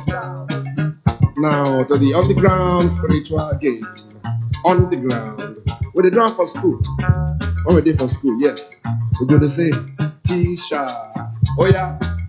Now to the underground spiritual game. On the ground. What they do for school? What we did for school, yes. We go to say, Tisha. Oh yeah.